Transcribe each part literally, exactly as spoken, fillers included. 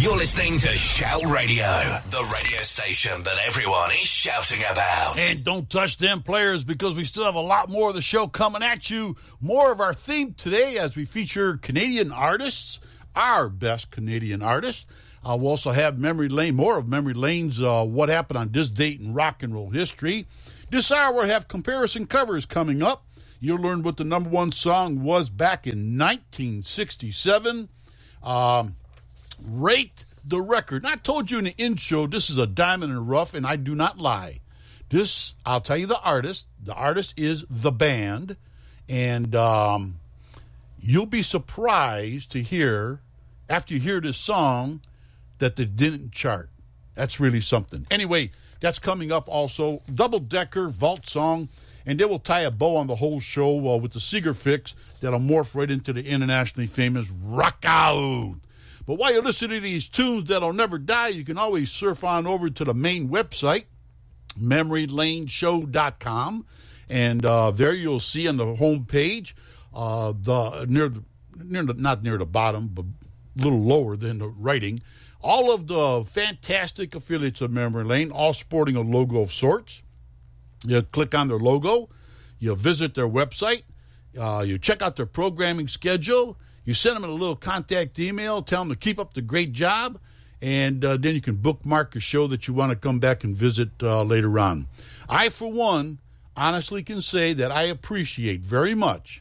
You're listening to Shout Radio, the radio station that everyone is shouting about. And don't touch them players, because we still have a lot more of the show coming at you. More of our theme today as we feature Canadian artists, our best Canadian artists. Uh, we'll also have Memory Lane, more of Memory Lane's uh, What Happened on This Date in Rock and Roll History. This hour we'll have comparison covers coming up. You'll learn what the number one song was back in nineteen sixty-seven. Um... Rate the record. And I told you in the intro, this is a diamond in the rough, and I do not lie. This, I'll tell you the artist. The artist is The Band, and um, you'll be surprised to hear, after you hear this song, that they didn't chart. That's really something. Anyway, that's coming up also. Double-decker, vault song, and they will tie a bow on the whole show uh, with the Seeger fix that'll morph right into the internationally famous Rock Out. But while you're listening to these tunes that'll never die, you can always surf on over to the main website, memory lane show dot com, and uh, there you'll see on the home page, uh, the near, the, near the, not near the bottom, but a little lower than the writing, all of the fantastic affiliates of Memory Lane, all sporting a logo of sorts. You click on their logo, you visit their website, uh, you check out their programming schedule. You send them a little contact email, tell them to keep up the great job, and uh, then you can bookmark a show that you want to come back and visit uh, later on. I, for one, honestly can say that I appreciate very much,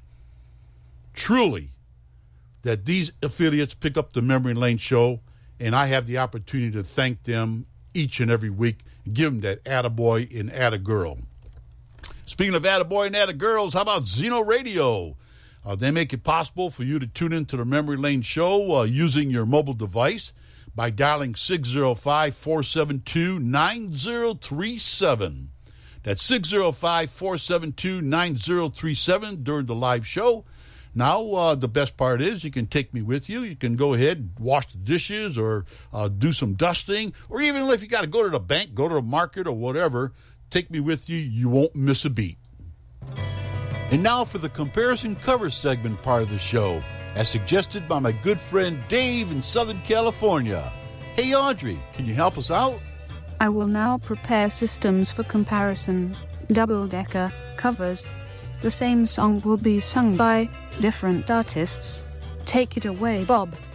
truly, that these affiliates pick up the Memory Lane show, and I have the opportunity to thank them each and every week and give them that attaboy and attagirl. Speaking of attaboy and attagirls, how about Zeno Radio? Uh, they make it possible for you to tune into the Memory Lane show uh, using your mobile device by dialing six oh five, four seven two, nine oh three seven. That's six oh five, four seven two, nine oh three seven during the live show. Now, uh, the best part is you can take me with you. You can go ahead and wash the dishes or uh, do some dusting, or even if you got to go to the bank, go to the market or whatever, take me with you. You won't miss a beat. And now for the comparison cover segment part of the show, as suggested by my good friend Dave in Southern California. Hey, Audrey, can you help us out? I will now prepare systems for comparison, double-decker, covers. The same song will be sung by different artists. Take it away, Bob.